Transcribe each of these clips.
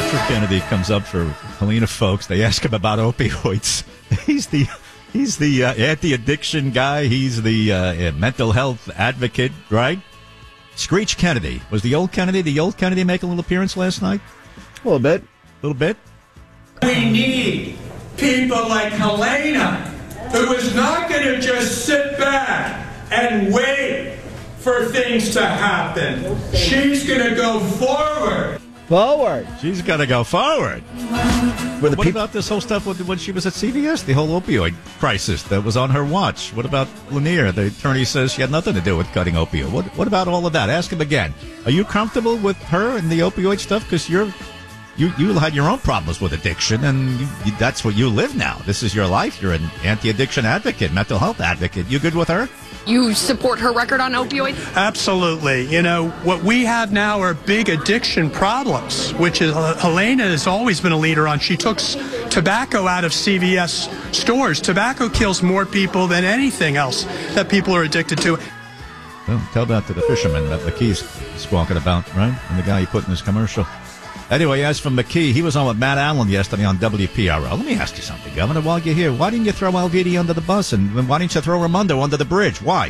After Kennedy comes up for Helena folks, they ask him about opioids. He's the anti-addiction guy. He's the mental health advocate, right? Screech Kennedy. Was the old Kennedy make a little appearance last night? A little bit. A little bit? We need people like Helena, who is not going to just sit back and wait for things to happen. She's going to go forward. She's got to go forward. What about this whole stuff when she was at CVS? The whole opioid crisis that was on her watch. What about Lanier? The attorney says she had nothing to do with cutting opioid. What about all of that? Ask him again. Are you comfortable with her and the opioid stuff? Because you had your own problems with addiction, and that's what you live now. This is your life. You're an anti-addiction advocate, mental health advocate. You good with her? You support her record on opioids? Absolutely. You know, what we have now are big addiction problems, which is Helena has always been a leader on. She took tobacco out of CVS stores. Tobacco kills more people than anything else that people are addicted to. Well, tell that to the fisherman that McKee's squawking about, right? And the guy he put in his commercial. Anyway, as for McKee, he was on with Matt Allen yesterday on WPRL. Let me ask you something, Governor, while you're here. Why didn't you throw Alviti under the bus? And why didn't you throw Raimondo under the bridge? Why?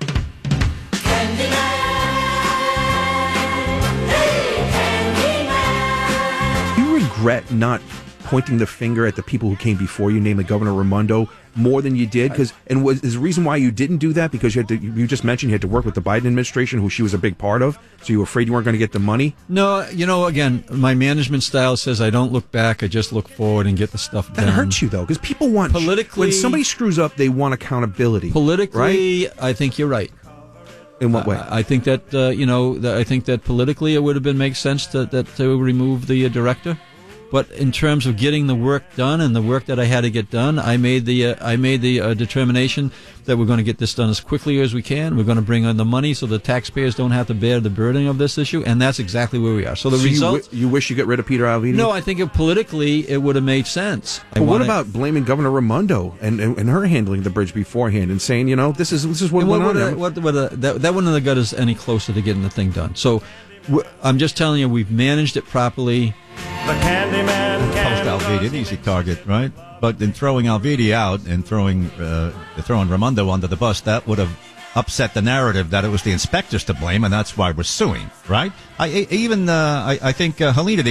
You regret not pointing the finger at the people who came before you, namely Governor Raimondo, more than you did? Is the reason why you didn't do that because you just mentioned you had to work with the Biden administration, who she was a big part of, so you were afraid you weren't going to get the money? No, again, my management style says I don't look back, I just look forward and get the stuff done. That hurts you, though, because people want... Politically... When somebody screws up, they want accountability. Politically, right? I think you're right. In what way? I think that, I think that politically it would have make sense to remove the director. But in terms of getting the work done and the work that I had to get done, I made the determination that we're going to get this done as quickly as we can. We're going to bring in the money so the taxpayers don't have to bear the burden of this issue, and that's exactly where we are. So the result... You wish you get rid of Peter Alviti? No, I think politically it would have made sense. But what about blaming Governor Raimondo and her handling the bridge beforehand and saying, this is what went on? That wouldn't have got us any closer to getting the thing done. So I'm just telling you, we've managed it properly. The Candyman post Alviti, an easy target, right? But in throwing Alviti out and throwing Raimondo under the bus, that would have upset the narrative that it was the inspectors to blame, and that's why we're suing, right? I think Helena